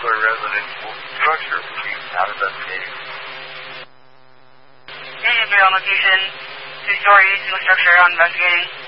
singular residential structure. Chief, not investigating. Unit 3 on location. 2-story single structure on investigating.